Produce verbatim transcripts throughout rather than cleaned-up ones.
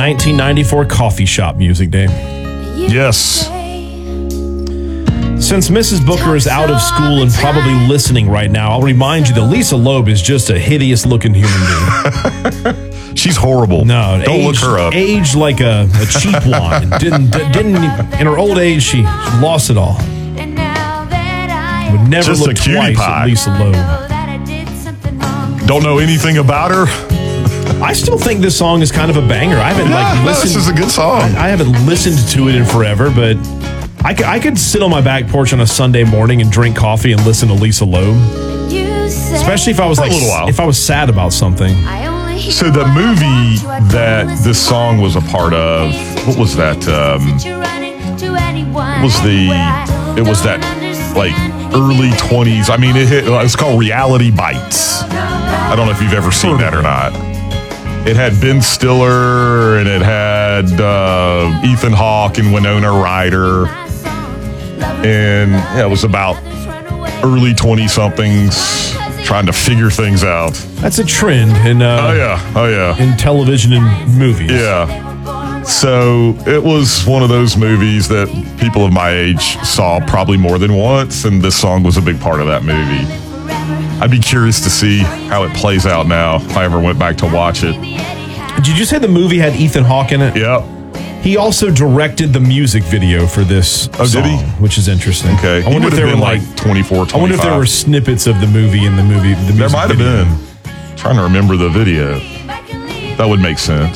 nineteen ninety-four coffee shop music, Dave. Yes. Since Missus Booker is out of school and probably listening right now, I'll remind you that Lisa Loeb is just a hideous-looking human being. She's horrible. No, don't aged, look her up. Aged like a, a cheap wine. Didn't didn't in her old age she lost it all. Would never Just look a cutie twice pie. at Lisa Loeb. Don't know anything about her. I still think this song is kind of a banger. I haven't Yeah, like no, listened. this is a good song. I, I haven't listened to it in forever, but I could, I could sit on my back porch on a Sunday morning and drink coffee and listen to Lisa Loeb. Especially if I was For a like, little while. if I was sad about something. So the movie that this song was a part of, what was that? Um, was the it was that like early twenties. I mean, it hit. It's called Reality Bites. I don't know if you've ever seen that or not. It had Ben Stiller and it had uh, Ethan Hawke and Winona Ryder, and yeah, it was about early twenty-somethings trying to figure things out. That's a trend in uh, Oh yeah, oh yeah. in television and movies. Yeah. So it was one of those movies that people of my age saw probably more than once, and this song was a big part of that movie. I'd be curious to see how it plays out now if I ever went back to watch it. Did you say the movie had Ethan Hawke in it? Yep. He also directed the music video for this Oh, did song, he? which is interesting. Okay. I He wonder would if have there were been like like twenty-four, twenty-five. I wonder if there were snippets of the movie in the movie. The music There might have video. been. Trying to remember the video. That would make sense.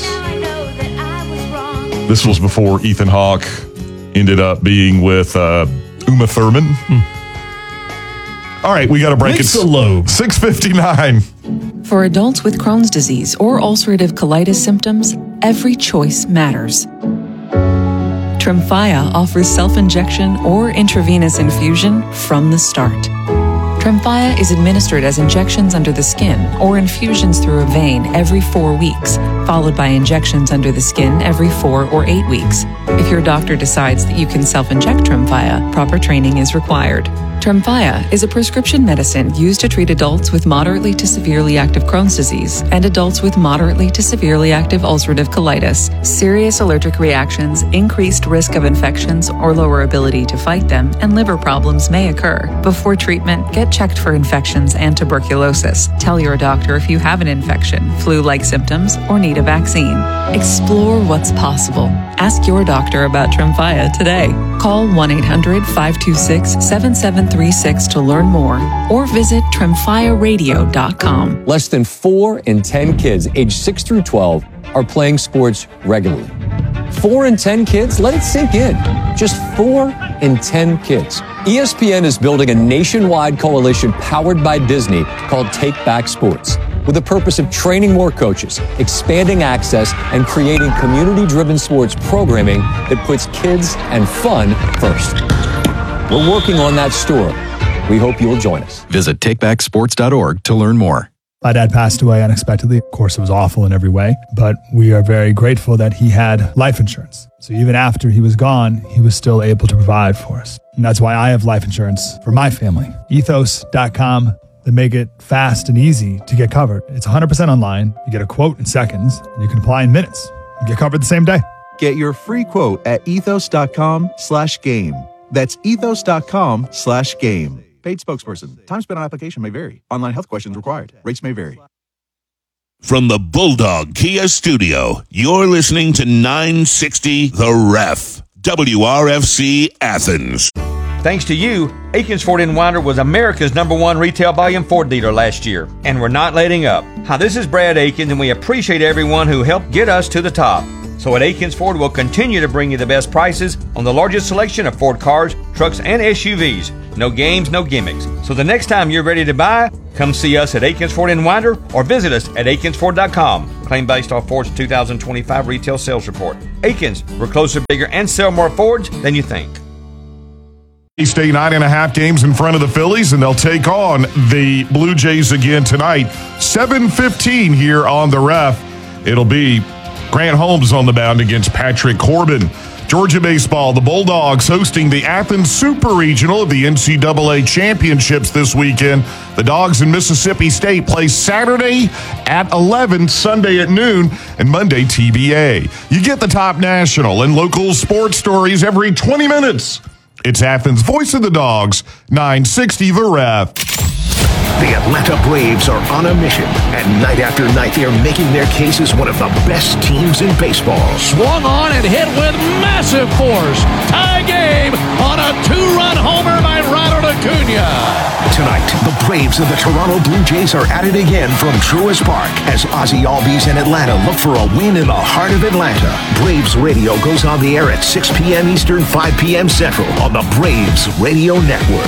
This was before Ethan Hawke ended up being with uh, Uma Thurman. Hmm. All right, we got to break Lisa it. Loeb. six fifty-nine. For adults with Crohn's disease or ulcerative colitis symptoms, every choice matters. Tremfya offers self-injection or intravenous infusion from the start. Tremfya is administered as injections under the skin or infusions through a vein every four weeks, followed by injections under the skin every four or eight weeks. If your doctor decides that you can self-inject Tremfya, proper training is required. Tremfya is a prescription medicine used to treat adults with moderately to severely active Crohn's disease and adults with moderately to severely active ulcerative colitis. Serious allergic reactions, increased risk of infections or lower ability to fight them, and liver problems may occur. Before treatment, get checked for infections and tuberculosis. Tell your doctor if you have an infection, flu-like symptoms, or need a vaccine. Explore what's possible. Ask your doctor about Tremfya today. Call one eight hundred five two six seven seven three six to learn more or visit tremfya radio dot com. Less than four in ten kids aged six through twelve are playing sports regularly. Four in ten kids? Let it sink in. Just four in ten kids. E S P N is building a nationwide coalition powered by Disney called Take Back Sports, with the purpose of training more coaches, expanding access, and creating community-driven sports programming that puts kids and fun first. We're working on that story. We hope you'll join us. Visit take back sports dot org to learn more. My dad passed away unexpectedly. Of course, it was awful in every way, but we are very grateful that he had life insurance. So even after he was gone, he was still able to provide for us. And that's why I have life insurance for my family. ethos dot com. They make it fast and easy to get covered. It's one hundred percent online. You get a quote in seconds, and you can apply in minutes. You get covered the same day. Get your free quote at ethos dot com slash game. That's ethos dot com slash game. Paid spokesperson. Time spent on application may vary. Online health questions required. Rates may vary. From the Bulldog Kia Studio, you're listening to nine sixty The Ref, W R F C Athens. Thanks to you, Aikens Ford in Winder was America's number one retail volume Ford dealer last year, and we're not letting up. Hi, this is Brad Aikens, and we appreciate everyone who helped get us to the top. So at Aikens Ford, we'll continue to bring you the best prices on the largest selection of Ford cars, trucks, and S U Vs. No games, no gimmicks. So the next time you're ready to buy, come see us at Aikens Ford in Winder or visit us at akins ford dot com. Claim based off Ford's two thousand twenty-five retail sales report. Aikens, we're closer, bigger, and sell more Fords than you think. Stay nine and a half games in front of the Phillies, and they'll take on the Blue Jays again tonight. seven fifteen here on the Ref. It'll be Grant Holmes on the mound against Patrick Corbin. Georgia baseball, the Bulldogs hosting the Athens Super Regional of the N C double A Championships this weekend. The Dogs in Mississippi State play Saturday at eleven, Sunday at noon, and Monday T B A. You get the top national and local sports stories every twenty minutes. It's Athens' Voice of the Dogs, nine sixty The Ref. The Atlanta Braves are on a mission, and night after night they are making their case as one of the best teams in baseball. Swung on and hit with massive force. Tie game on a two-run homer by Ronald Acuna. Tonight, the Braves and the Toronto Blue Jays are at it again from Truist Park as Ozzie Albies and Atlanta look for a win in the heart of Atlanta. Braves Radio goes on the air at six p.m. Eastern, five p.m. Central on the Braves Radio Network.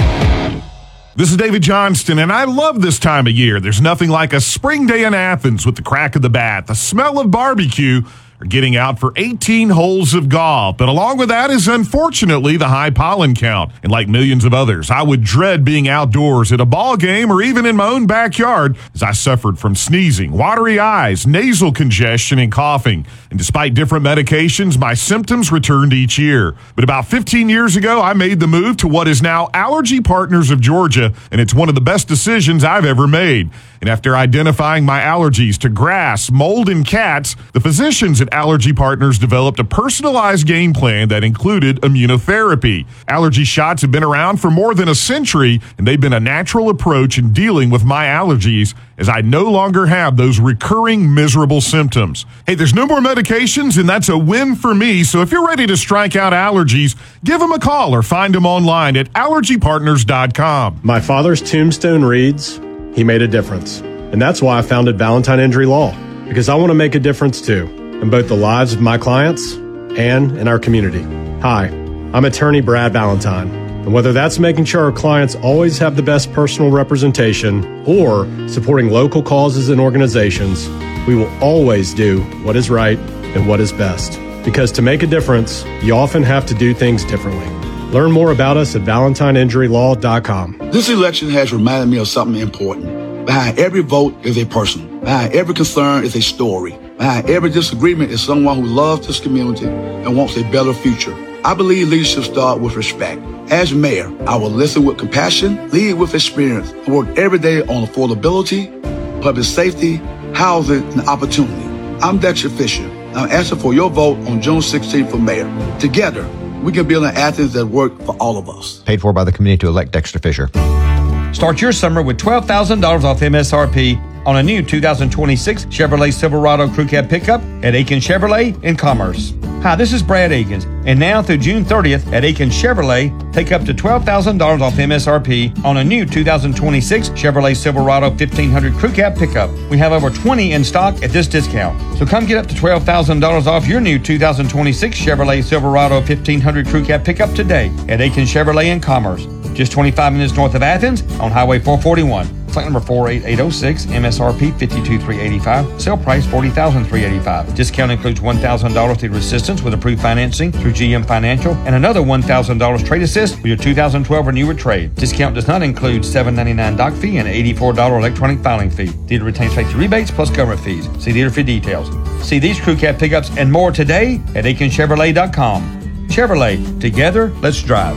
This is David Johnston, and I love this time of year. There's nothing like a spring day in Athens with the crack of the bat, the smell of barbecue, or getting out for eighteen holes of golf. But along with that is, unfortunately, the high pollen count. And like millions of others, I would dread being outdoors at a ball game or even in my own backyard as I suffered from sneezing, watery eyes, nasal congestion, and coughing. And despite different medications, my symptoms returned each year. But about fifteen years ago, I made the move to what is now Allergy Partners of Georgia, and it's one of the best decisions I've ever made. And after identifying my allergies to grass, mold, and cats, the physicians at Allergy Partners developed a personalized game plan that included immunotherapy. Allergy shots have been around for more than a century, and they've been a natural approach in dealing with my allergies as I no longer have those recurring miserable symptoms. Hey, there's no more medications, and that's a win for me. So if you're ready to strike out allergies, give them a call or find them online at allergy partners dot com. My father's tombstone reads, "He made a difference." And that's why I founded Valentine Injury Law, because I want to make a difference too, in both the lives of my clients and in our community. Hi, I'm attorney Brad Valentine, and whether that's making sure our clients always have the best personal representation or supporting local causes and organizations, we will always do what is right and what is best. Because to make a difference, you often have to do things differently. Learn more about us at valentine injury law dot com. This election has reminded me of something important. Behind every vote is a person. Behind every concern is a story. Behind every disagreement is someone who loves this community and wants a better future. I believe leadership starts with respect. As mayor, I will listen with compassion, lead with experience, and work every day on affordability, public safety, housing, and opportunity. I'm Dexter Fisher. I'm asking for your vote on June sixteenth for mayor. Together, we can build an Athens that works for all of us. Paid for by the community to elect Dexter Fisher. Start your summer with twelve thousand dollars off M S R P on a new two thousand twenty-six Chevrolet Silverado Crew Cab pickup at Aikens Chevrolet in Commerce. Hi, this is Brad Aikens, and now through June thirtieth at Aikens Chevrolet, take up to twelve thousand dollars off M S R P on a new two thousand twenty-six Chevrolet Silverado fifteen hundred Crew Cab pickup. We have over twenty in stock at this discount. So come get up to twelve thousand dollars off your new two thousand twenty-six Chevrolet Silverado fifteen hundred Crew Cab pickup today at Aikens Chevrolet in Commerce. Just twenty-five minutes north of Athens on Highway four forty-one. Flight number four eight eight oh six, M S R P fifty-two thousand three hundred eighty-five dollars, sale price forty thousand three hundred eighty-five dollars. Discount includes one thousand dollars through assistance with approved financing through G M Financial and another one thousand dollars trade assist with your two thousand twelve or newer trade. Discount does not include seven dollars and ninety-nine cents doc fee and eighty-four dollars electronic filing fee. Dealer retains factory rebates plus government fees. See dealer for details. See these crew cab pickups and more today at aikens chevrolet dot com. Chevrolet, together, let's drive.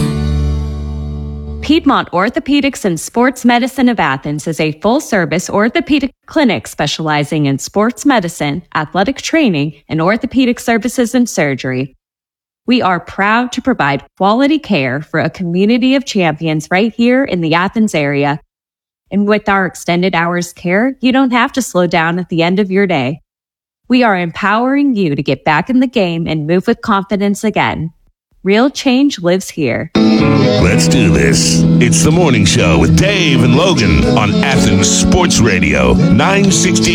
Piedmont Orthopedics and Sports Medicine of Athens is a full-service orthopedic clinic specializing in sports medicine, athletic training, and orthopedic services and surgery. We are proud to provide quality care for a community of champions right here in the Athens area. And with our extended hours care, you don't have to slow down at the end of your day. We are empowering you to get back in the game and move with confidence again. Real change lives here. Let's do this. It's the morning show with Dave and Logan on Athens Sports Radio, nine sixty